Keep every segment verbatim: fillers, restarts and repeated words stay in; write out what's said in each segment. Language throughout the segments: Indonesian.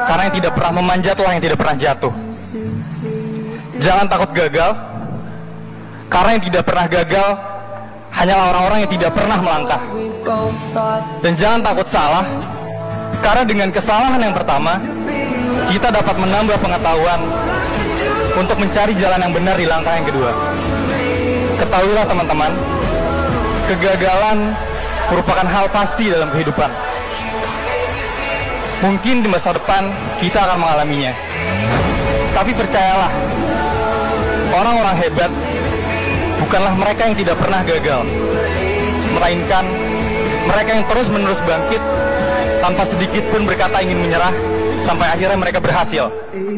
karena yang tidak pernah memanjatlah yang tidak pernah jatuh. Jangan takut gagal, karena yang tidak pernah gagal hanyalah orang-orang yang tidak pernah melangkah. Dan jangan takut salah, karena dengan kesalahan yang pertama kita dapat menambah pengetahuan untuk mencari jalan yang benar di langkah yang kedua. Ketahuilah teman-teman, kegagalan merupakan hal pasti dalam kehidupan. Mungkin di masa depan kita akan mengalaminya, tapi percayalah, orang-orang hebat bukanlah mereka yang tidak pernah gagal, melainkan mereka yang terus-menerus bangkit tanpa sedikit pun berkata ingin menyerah, sampai akhirnya mereka berhasil.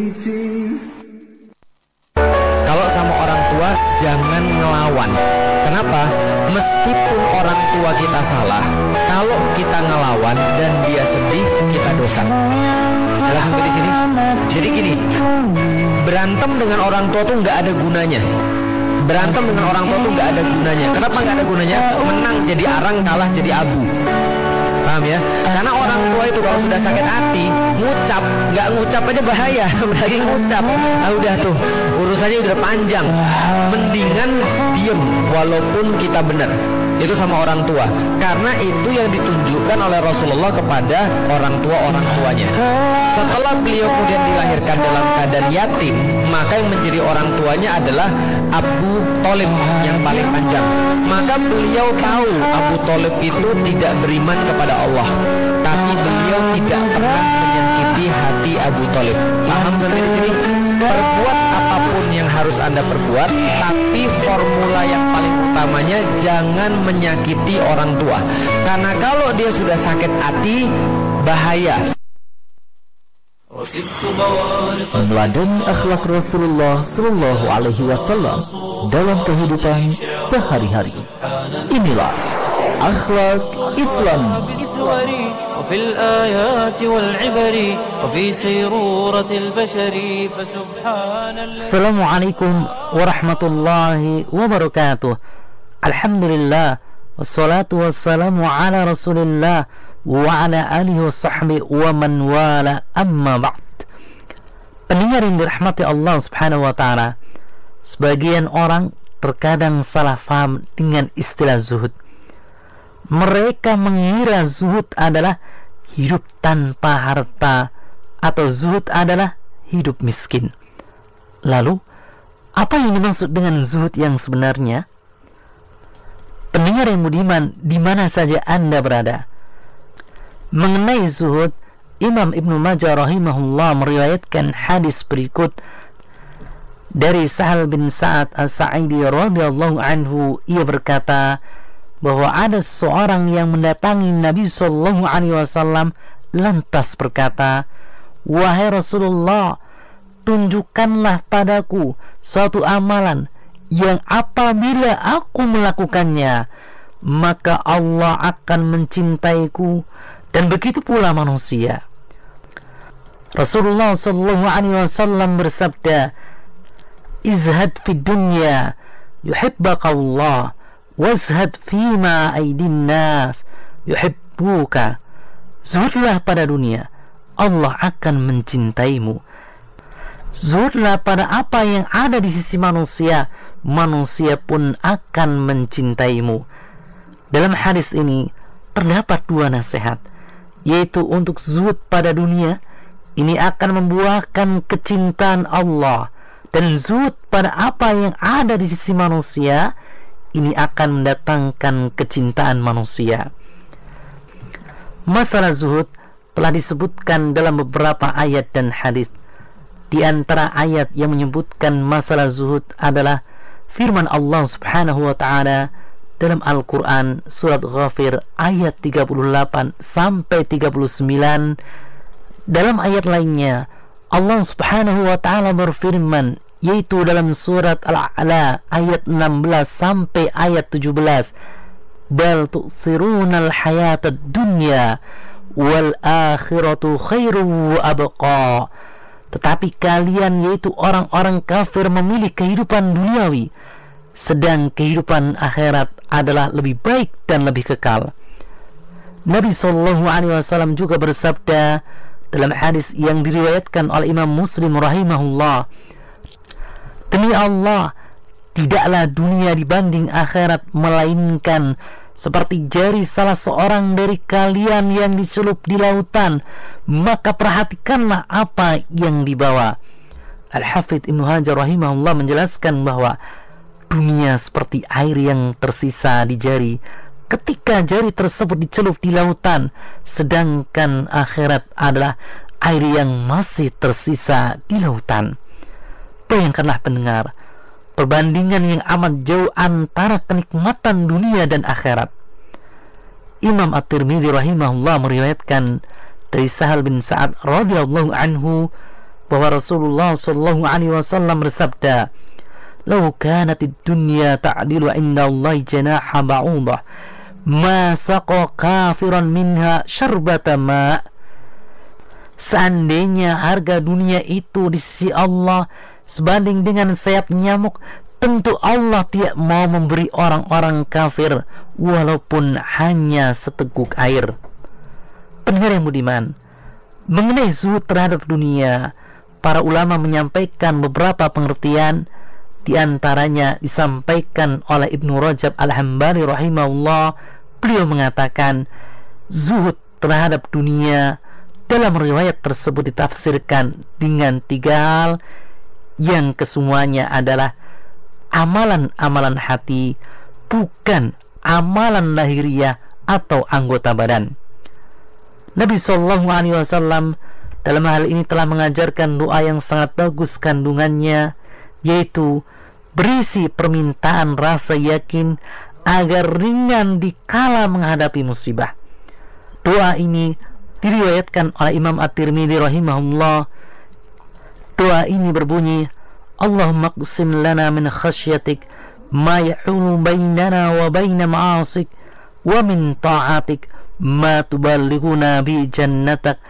Kalau sama orang tua jangan ngelawan. Kenapa? Meskipun orang tua kita salah, kalau kita ngelawan dan dia sedih, kita dosa. Jelas sampai di sini? Jadi gini, berantem dengan orang tua tuh nggak ada gunanya. Berantem dengan orang tua tuh nggak ada gunanya. Kenapa nggak ada gunanya? Menang jadi arang, kalah jadi abu. Paham ya? Karena orang tua itu kalau sudah sakit hati, ngucap, nggak ngucap aja bahaya, lagi ngucap, ah udah tuh urusannya udah panjang. Mendingan diem walaupun kita benar. Itu sama orang tua, karena itu yang ditunjukkan oleh Rasulullah kepada orang tua orang tuanya. Setelah beliau kemudian dilahirkan dalam keadaan yatim, maka yang menjadi orang tuanya adalah Abu Thalib yang paling panjang. Maka beliau tahu Abu Thalib itu tidak beriman kepada Allah, tapi beliau tidak pernah menyakiti hati Abu Thalib. Paham sampai di sini? Perbuat apapun yang harus Anda perbuat, tapi formula yang paling utamanya jangan menyakiti orang tua. Karena kalau dia sudah sakit hati, bahaya. Meneladani akhlak Rasulullah Sallallahu Alaihi Wasallam dalam kehidupan sehari-hari. Inilah akhlak Islam. وفي الآيات والعبر وفي سيرورة البشر فسبحان الله. Assalamualaikum warahmatullahi wabarakatuh. Alhamdulillah, wassalatu wassalamu ala Rasulillah wa ala alihi wa sahbihi wa man wala, amma ba'd. Pendengar yang dirahmati Allah Subhanahu wa taala, sebagian orang terkadang salah faham dengan istilah zuhud. Mereka mengira zuhud adalah hidup tanpa harta atau zuhud adalah hidup miskin. Lalu, apa yang dimaksud dengan zuhud yang sebenarnya? Pendengar yang budiman, di mana saja Anda berada, mengenai zuhud, Imam Ibnu Majah rahimahullah meriwayatkan hadis berikut dari Sahal bin Sa'ad As-Sa'idi radhiyallahu anhu. Ia berkata bahwa ada seorang yang mendatangi Nabi Sallallahu Alaihi Wasallam lantas berkata, "Wahai Rasulullah, tunjukkanlah padaku suatu amalan yang apabila aku melakukannya, maka Allah akan mencintaiku, dan begitu pula manusia." Rasulullah Sallallahu Alaihi Wasallam bersabda, "Izhad fid dunya yuhibbaka Allah, wazhad fima aidin nas yuhibbuka." Zuhudlah pada dunia, Allah akan mencintaimu. Zuhudlah pada apa yang ada di sisi manusia, manusia pun akan mencintaimu. Dalam hadis ini terdapat dua nasihat, yaitu untuk zuhud pada dunia, ini akan membuahkan kecintaan Allah, dan zuhud pada apa yang ada di sisi manusia, ini akan mendatangkan kecintaan manusia. Masalah zuhud telah disebutkan dalam beberapa ayat dan hadis. Di antara ayat yang menyebutkan masalah zuhud adalah firman Allah Subhanahu wa taala dalam Al-Qur'an surat Ghafir ayat tiga puluh delapan sampai tiga puluh sembilan. Dalam ayat lainnya Allah Subhanahu wa taala berfirman, yaitu dalam surat Al-A'la ayat enam belas sampai ayat tujuh belas, "Bal tu'thirunal hayatad dunya wal akhiratu khairu wa abqa." Tetapi kalian, yaitu orang-orang kafir, memilih kehidupan duniawi, sedang kehidupan akhirat adalah lebih baik dan lebih kekal. Nabi sallallahu alaihi wasallam juga bersabda dalam hadis yang diriwayatkan oleh Imam Muslim rahimahullah, demi Allah, tidaklah dunia dibanding akhirat melainkan seperti jari salah seorang dari kalian yang dicelup di lautan, maka perhatikanlah apa yang dibawa. Al-Hafidh Ibnu Hajar rahimahullah menjelaskan bahwa dunia seperti air yang tersisa di jari ketika jari tersebut dicelup di lautan, sedangkan akhirat adalah air yang masih tersisa di lautan. Bayangkanlah pendengar, perbandingan yang amat jauh antara kenikmatan dunia dan akhirat. Imam At-Tirmidzi rahimahullah meriwayatkan dari Sahal bin Sa'ad radhiyallahu anhu bahwa Rasulullah sallallahu alaihi wasallam bersabda, "Lau kanatid dunya ta'dilu 'inda Allah janaha ba'udah, ma saqa kafiran minha syarbata ma." Seandainya harga dunia itu di sisi Allah sebanding dengan sayap nyamuk, tentu Allah tidak mau memberi orang-orang kafir walaupun hanya seteguk air. Pendengar yang budiman, mengenai zuhud terhadap dunia, para ulama menyampaikan beberapa pengertian. Di antaranya disampaikan oleh Ibnu Rajab Al-Hambali rahimahullah. Beliau mengatakan zuhud terhadap dunia dalam riwayat tersebut ditafsirkan dengan tiga hal, yang kesemuanya adalah amalan-amalan hati, bukan amalan lahiriah atau anggota badan. Nabi shallallahu alaihi wasallam dalam hal ini telah mengajarkan doa yang sangat bagus kandungannya, yaitu berisi permintaan rasa yakin agar ringan dikala menghadapi musibah. Doa ini diriwayatkan oleh Imam At-Tirmidzi rahimahullah. Doa ini berbunyi, Allahumma qsim lana min khasyatik ma yahulu bainana wa baina ma'asik, wa min ta'atik ma tuballighuna bi jannatak,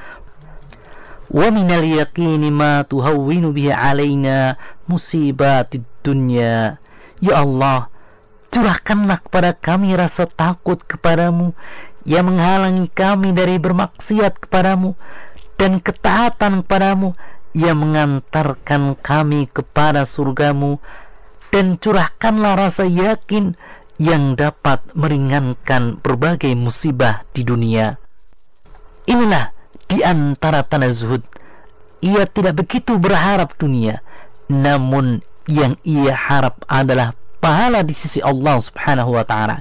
wa minal yaqini ma tuhawwinu bihi alaina musibatid dunya. Ya Allah, curahkanlah kepada kami rasa takut kepadamu yang menghalangi kami dari bermaksiat kepadamu, dan ketaatan kepadamu yang mengantarkan kami kepada surgamu, dan curahkanlah rasa yakin yang dapat meringankan berbagai musibah di dunia. Inilah di antara tanda zuhud. Ia tidak begitu berharap dunia, namun yang ia harap adalah pahala di sisi Allah subhanahu wa ta'ala.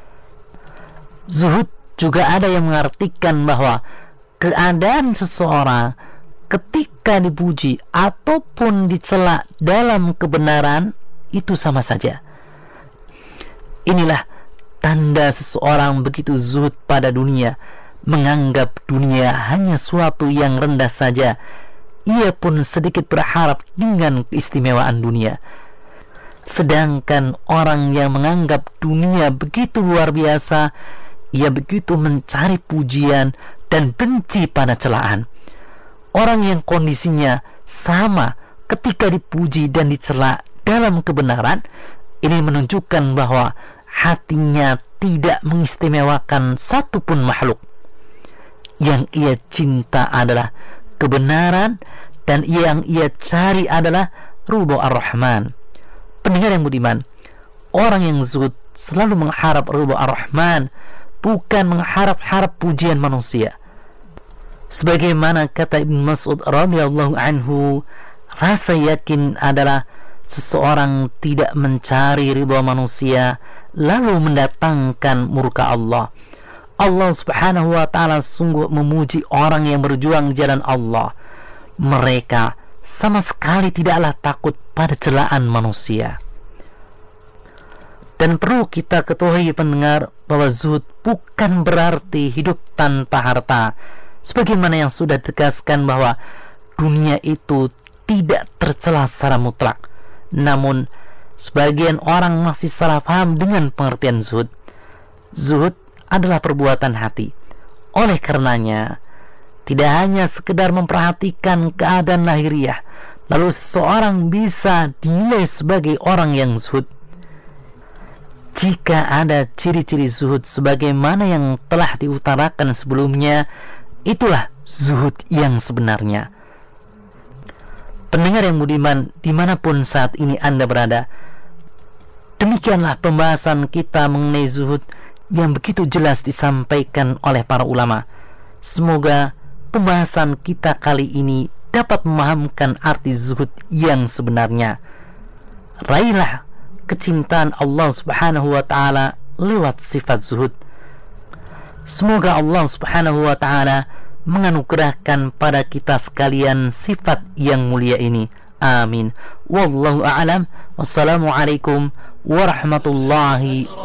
Zuhud juga ada yang mengartikan bahwa keadaan seseorang ketika dipuji ataupun dicela dalam kebenaran itu sama saja. Inilah tanda seseorang begitu zuhud pada dunia, menganggap dunia hanya suatu yang rendah saja. Ia pun sedikit berharap dengan keistimewaan dunia. Sedangkan orang yang menganggap dunia begitu luar biasa, ia begitu mencari pujian dan benci pada celaan. Orang yang kondisinya sama ketika dipuji dan dicela dalam kebenaran, ini menunjukkan bahwa hatinya tidak mengistimewakan satupun makhluk. Yang ia cinta adalah kebenaran, dan yang ia cari adalah ridho Ar-Rahman. Pendengar yang budiman, orang yang zuhud selalu mengharap ridho Ar-Rahman, bukan mengharap-harap pujian manusia. Sebagaimana kata Ibn Mas'ud radhiyallahu anhu, rasa yakin adalah seseorang tidak mencari ridho manusia lalu mendatangkan murka Allah. Allah subhanahu wa ta'ala sungguh memuji orang yang berjuang di jalan Allah. Mereka sama sekali tidaklah takut pada celaan manusia. Dan perlu kita ketahui pendengar bahwa zuhud bukan berarti hidup tanpa harta. Sebagaimana yang sudah ditegaskan bahwa dunia itu tidak tercela secara mutlak. Namun sebagian orang masih salah paham dengan pengertian zuhud. Zuhud adalah perbuatan hati. Oleh karenanya, tidak hanya sekedar memperhatikan keadaan lahiriah, lalu seseorang bisa dinilai sebagai orang yang zuhud. Jika ada ciri-ciri zuhud sebagaimana yang telah diutarakan sebelumnya, Itulah zuhud yang sebenarnya. Pendengar yang budiman, dimanapun saat ini Anda berada, demikianlah pembahasan kita mengenai zuhud yang begitu jelas disampaikan oleh para ulama. Semoga pembahasan kita kali ini dapat memahamkan arti zuhud yang sebenarnya. Raihlah kecintaan Allah Subhanahu wa ta'ala lewat sifat zuhud. Semoga Allah Subhanahu wa ta'ala menganugerahkan pada kita sekalian sifat yang mulia ini. Amin. Wallahu a'lam. Wassalamualaikum warahmatullahi